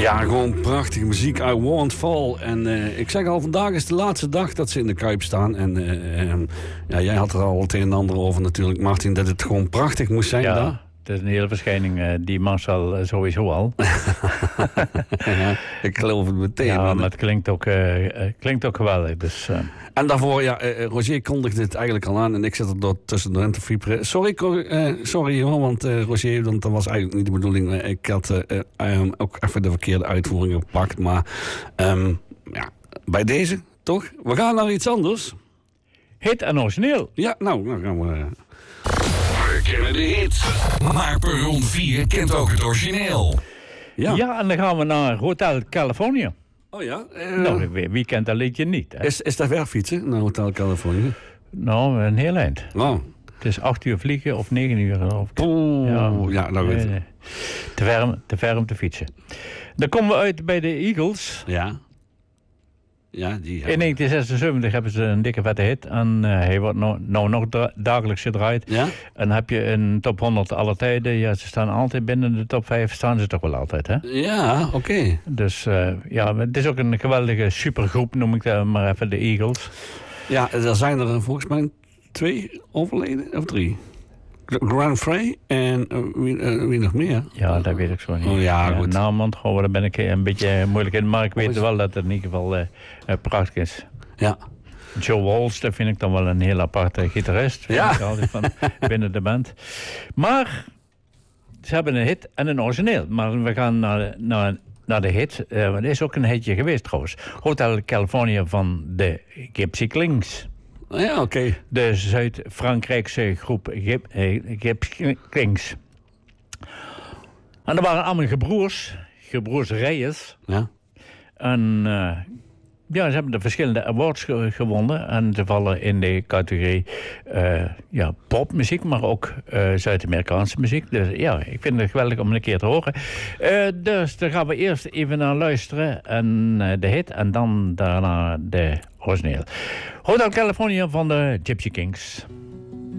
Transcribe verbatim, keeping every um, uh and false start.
Ja, gewoon prachtige muziek. I Won't Fall. En uh, ik zeg al, vandaag is de laatste dag dat ze in de Kuip staan. En uh, um, ja, jij had er al het een en ander over natuurlijk, Martin, dat het gewoon prachtig moest zijn ja. daar. Het is een hele verschijning, uh, die Marcel uh, sowieso al. Ja, ik geloof het meteen. Ja, maar het klinkt ook, uh, uh, klinkt ook geweldig. Dus, uh. En daarvoor, ja, uh, Roger kondigde het eigenlijk al aan en ik zit er door tussendoor te fieperen. Sorry, uh, sorry hoor, want uh, Roger, want dat was eigenlijk niet de bedoeling. Ik had uh, um, ook even de verkeerde uitvoering gepakt, maar um, ja, bij deze, toch? We gaan naar iets anders. Hit en origineel. Ja, nou, dan gaan we... Uh, We kennen de hit, maar Perron vier kent ook het origineel. Ja. ja, en dan gaan we naar Hotel California. Oh ja? Uh, nou, wie, wie kent dat liedje niet? Hè? Is, is dat werkfietsen naar Hotel California? Nou, een heel eind. Oh. Het is acht uur vliegen of negen uur. Geloof ik. Oeh, ja, ja nou weet nee, nee. Te ver, te ver om te fietsen. Dan komen we uit bij de Eagles. Ja. Ja, die in negentien zesenzeventig hebben ze een dikke vette hit. En uh, hij wordt nou, nou nog da- dagelijks gedraaid. Ja? En dan heb je een top honderd alle tijden. Ja, ze staan altijd binnen de top vijf. Staan ze toch wel altijd, hè? Ja, oké. Okay. Dus uh, ja, het is ook een geweldige supergroep, noem ik dat maar even, de Eagles. Ja, er zijn er volgens mij twee overleden, of drie. Grand Frey en uh, wie, uh, wie nog meer? Ja, dat weet ik zo niet. Oh, ja, ja, goed. Naam onthouden, daar ben ik een beetje moeilijk in. Maar ik weet wel dat het in ieder geval uh, uh, prachtig is. Ja. Joe Walsh, dat vind ik dan wel een heel aparte gitarist. Ja. Ik altijd van binnen de band. Maar ze hebben een hit en een origineel. Maar we gaan naar, naar, naar de hit. Uh, er is ook een hitje geweest trouwens. Hotel California van de Gypsy Kings. Ja, oké. Okay. De Zuid-Frankrijkse groep Gip, eh, Gypsy Kings. En er waren allemaal gebroers. Gebroers Reyes. Ja. En uh, ja, ze hebben de verschillende awards ge- gewonnen. En ze vallen in de categorie uh, ja, popmuziek, maar ook uh, Zuid-Amerikaanse muziek. Dus ja, ik vind het geweldig om een keer te horen. Uh, dus daar gaan we eerst even naar luisteren. En uh, de hit en dan daarna de origineel. Hotel California van de Gypsy Kings.